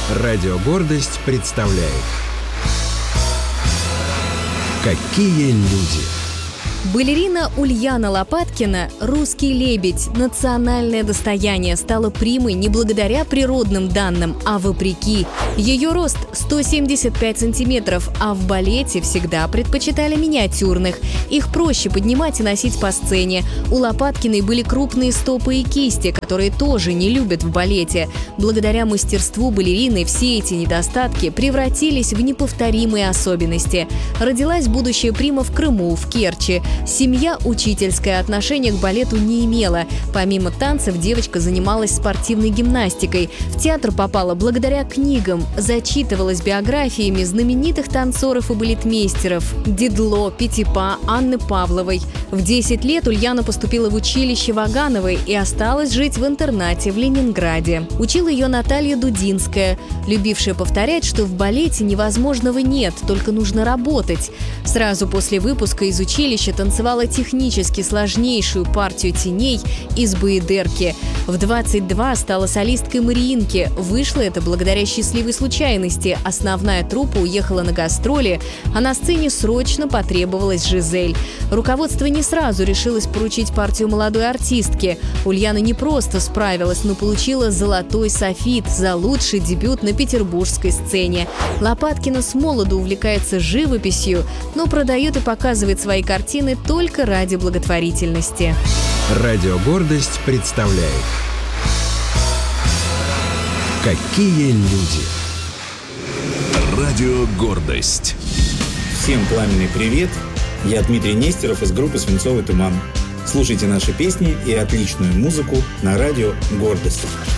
Радио «Гордость» представляет «Какие люди». Балерина Ульяна Лопаткина «Русский лебедь» – национальное достояние, стала примой не благодаря природным данным, а вопреки. Ее рост 175 сантиметров, а в балете всегда предпочитали миниатюрных. Их проще поднимать и носить по сцене. У Лопаткиной были крупные стопы и кисти, которые тоже не любят в балете. Благодаря мастерству балерины все эти недостатки превратились в неповторимые особенности. Родилась будущая прима в Крыму, в Керчи. Семья учительское отношение к балету не имела. Помимо танцев девочка занималась спортивной гимнастикой. В театр попала благодаря книгам. Зачитывалась биографиями знаменитых танцоров и балетмейстеров – Дидло, Пятипа, Анны Павловой. В 10 лет Ульяна поступила в училище Вагановой и осталась жить в интернате в Ленинграде. Учила ее Наталья Дудинская, любившая повторять, что в балете невозможного нет, только нужно работать. Сразу после выпуска из училища танцевала технически сложнейшую партию теней из Баядерки. В 22 стала солисткой Мариинки. Вышло это благодаря счастливой случайности. Основная труппа уехала на гастроли, а на сцене срочно потребовалась Жизель. Руководство не сразу решилось поручить партию молодой артистке. Ульяна не просто справилась, но получила золотой софит за лучший дебют на петербургской сцене. Лопаткина с молоду увлекается живописью, но продает и показывает свои картины только ради благотворительности. Радио «Гордость» представляет «Какие люди». Радио «Гордость». Всем пламенный привет! Я Дмитрий Нестеров из группы «Свинцовый туман». Слушайте наши песни и отличную музыку на радио «Гордость».